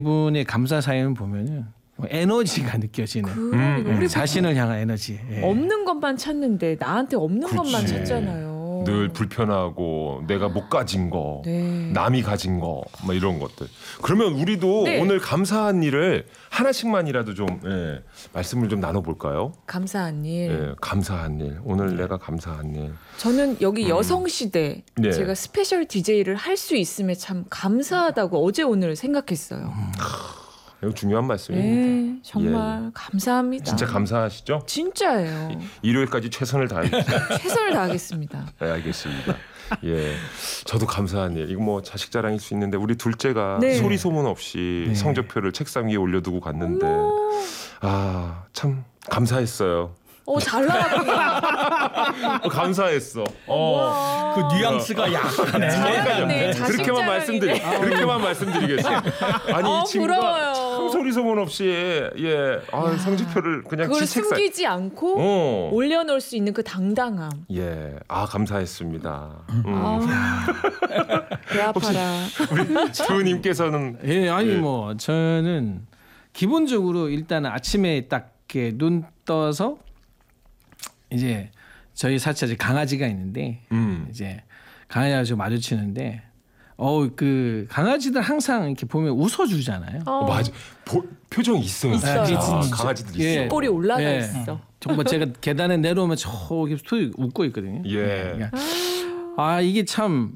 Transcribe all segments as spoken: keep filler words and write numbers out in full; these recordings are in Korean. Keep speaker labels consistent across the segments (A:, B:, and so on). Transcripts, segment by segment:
A: 분의 감사 사연 보면은 에너지가 느껴지는
B: 음,
A: 음, 자신을 향한 에너지. 예.
B: 없는 것만 찾는데 나한테 없는
C: 그치.
B: 것만 찾잖아요.
C: 늘 불편하고 내가 못 가진 거,
B: 네.
C: 남이 가진 거, 뭐 이런 것들. 그러면 우리도
B: 네.
C: 오늘 감사한 일을 하나씩만이라도 좀 예, 말씀을 좀 나눠볼까요?
B: 감사한 일.
C: 예, 감사한 일. 오늘 내가 감사한 일.
B: 저는 여기
C: 음.
B: 여성시대
C: 네.
B: 제가 스페셜 디제이를 할 수 있음에 참 감사하다고 어제 오늘 생각했어요.
C: 이거 중요한 말씀입니다.
B: 네, 정말 감사합니다.
C: 진짜 감사하시죠?
B: 진짜예요.
C: 일요일까지 최선을 다하겠습니다.
B: 최선을 다하겠습니다.
C: 네, 알겠습니다. 예, 저도 감사한 일. 이거 뭐 자식 자랑일 수 있는데 우리 둘째가
B: 네.
C: 소리 소문 없이
A: 네.
C: 성적표를 책상 위에 올려두고 갔는데 아, 참 감사했어요.
B: 어, 잘 나왔구나.
C: 어, 감사했어. 어.
D: 그 뉘앙스가 약간
B: 잘하네. 자식
C: 그렇게만
B: 자랑이네.
C: 말씀드리 그렇게만 말씀드리겠어요. 아니
B: 어,
C: 이 친구가
B: 부러워요.
C: 참 소리 소문 없이 예, 아, 성적표를 그냥
B: 그걸
C: 지 책상.
B: 숨기지 않고
C: 어.
B: 올려놓을 수 있는 그 당당함.
C: 예, 아 감사했습니다. 음.
B: 아, 배 아파라.
C: 우리 주님께서는
A: 예, 아니
C: 예.
A: 뭐 저는 기본적으로 일단 아침에 딱 이렇게 눈 떠서 이제 저희 사채 강아지가 있는데
C: 음.
A: 이제 강아지가 마주치는데 어 그 강아지들 항상 이렇게 보면 웃어주잖아요.
B: 어,
C: 어, 맞아. 보, 표정이 있어요.
B: 있어요.
C: 진짜. 강아지들 있어.
A: 예.
B: 볼이 올라가
A: 예.
B: 있어.
A: 정말 제가 계단에 내려오면 저기 툭 웃고 있거든요.
C: 예.
A: 그러니까 아 이게 참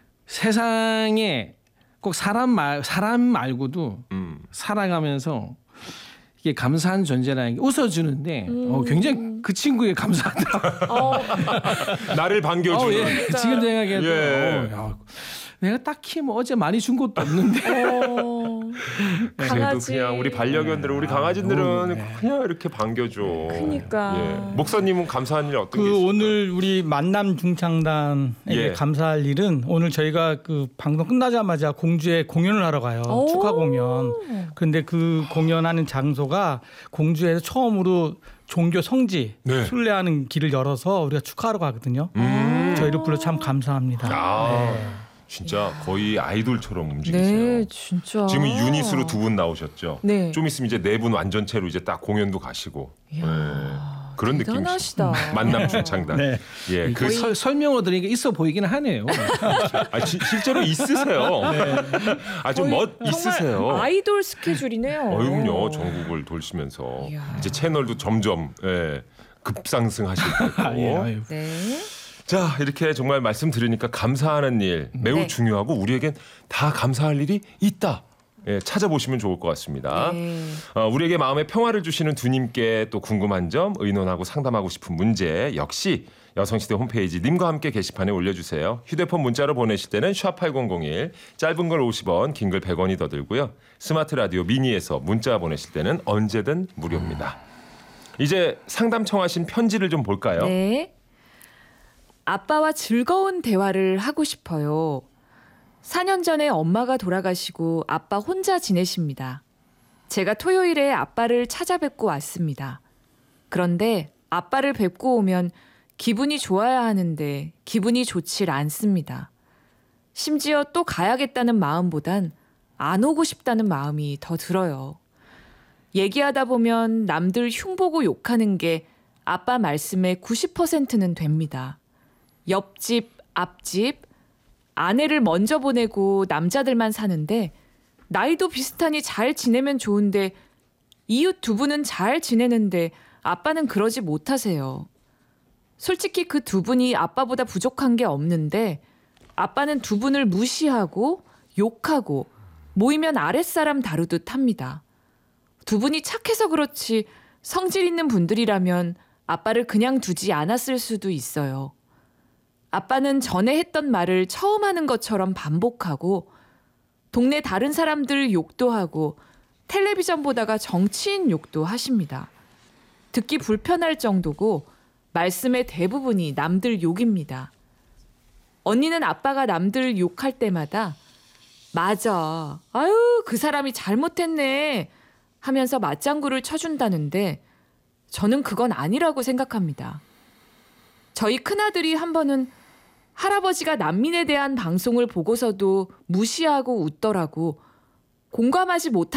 A: 세상에 꼭 사람 말 사람 말고도
C: 음.
A: 살아가면서 이게 감사한 존재라는 게 웃어주는데
B: 음.
A: 어, 굉장히 그 친구에 감사하더라고요.
B: 어,
C: 나를 반겨주는.
A: 어, 예. 지금 생각해도
C: 예.
A: 어, 야, 내가 딱히 뭐 어제 많이 준 것도 없는데
B: 어,
C: 그래도
B: 강아지.
C: 그냥 우리 반려견들은 우리 강아지들은
A: 어, 네.
C: 그냥 이렇게 반겨줘.
B: 그러니까.
C: 예. 목사님은 감사한 일 어떤 게
D: 그
C: 있어요?
D: 오늘 우리 만남 중창단에게
C: 예.
D: 감사할 일은 오늘 저희가 그 방송 끝나자마자 공주에 공연을 하러 가요.
B: 오.
D: 축하 공연. 근데 그 공연하는 장소가 공주에서 처음으로 종교 성지
C: 네.
D: 순례하는 길을 열어서 우리가 축하하러 가거든요.
C: 음.
D: 저희를 불러 참 감사합니다.
C: 아,
D: 네.
C: 진짜 거의 아이돌처럼 움직이세요.
B: 네, 진짜.
C: 지금 유닛으로 두 분 나오셨죠.
B: 네.
C: 좀 있으면 이제 네 분 완전체로 이제 딱 공연도 가시고.
B: 이야,
C: 네. 그런 느낌이시죠.
B: 대단하시다.
C: 만남 중창단.
D: 네.
C: 예, 그
A: 그 설, 설명으로 들으니까 있어 보이기는 하네요.
C: 아, 지, 실제로 있으세요. 아주
B: 거의
C: 멋 있으세요.
B: 정말 아이돌 스케줄이네요.
C: 어휴요, 전국을 돌시면서
B: 이야.
C: 이제 채널도 점점 예, 급상승하실 거고.
A: 예, 아유.
B: 네.
C: 자, 이렇게 정말 말씀 들으니까 감사하는 일 매우
B: 네.
C: 중요하고 우리에겐 다 감사할 일이 있다. 예, 찾아보시면 좋을 것 같습니다.
B: 네.
C: 어, 우리에게 마음의 평화를 주시는 두님께 또 궁금한 점, 의논하고 상담하고 싶은 문제 역시 여성시대 홈페이지 님과 함께 게시판에 올려주세요. 휴대폰 문자로 보내실 때는 샵 팔공공일, 짧은 걸 오십 원, 긴 글 백 원이 더 들고요. 스마트 라디오 미니에서 문자 보내실 때는 언제든 무료입니다. 이제 상담 청하신 편지를 좀 볼까요?
B: 네. 아빠와 즐거운 대화를 하고 싶어요. 사 년 전에 엄마가 돌아가시고 아빠 혼자 지내십니다. 제가 토요일에 아빠를 찾아뵙고 왔습니다. 그런데 아빠를 뵙고 오면 기분이 좋아야 하는데 기분이 좋질 않습니다. 심지어 또 가야겠다는 마음보단 안 오고 싶다는 마음이 더 들어요. 얘기하다 보면 남들 흉보고 욕하는 게 아빠 말씀의 구십 퍼센트는 됩니다. 옆집, 앞집, 아내를 먼저 보내고 남자들만 사는데 나이도 비슷하니 잘 지내면 좋은데 이웃 두 분은 잘 지내는데 아빠는 그러지 못하세요. 솔직히 그 두 분이 아빠보다 부족한 게 없는데 아빠는 두 분을 무시하고 욕하고 모이면 아랫사람 다루듯 합니다. 두 분이 착해서 그렇지 성질 있는 분들이라면 아빠를 그냥 두지 않았을 수도 있어요. 아빠는 전에 했던 말을 처음 하는 것처럼 반복하고 동네 다른 사람들 욕도 하고 텔레비전 보다가 정치인 욕도 하십니다. 듣기 불편할 정도고 말씀의 대부분이 남들 욕입니다. 언니는 아빠가 남들 욕할 때마다 맞아, 아유 그 사람이 잘못했네 하면서 맞장구를 쳐준다는데 저는 그건 아니라고 생각합니다. 저희 큰아들이 한 번은 할아버지가 난민에 대한 방송을 보고서도 무시하고 웃더라고 공감하지 못한